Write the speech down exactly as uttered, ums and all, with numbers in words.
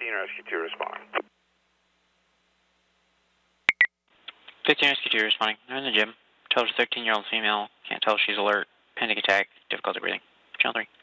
fifteen, Rescue two responding. fifteen Rescue two responding. They're in the gym. Told a thirteen-year-old female. Can't tell if she's alert. Panic attack. Difficulty breathing. Channel three.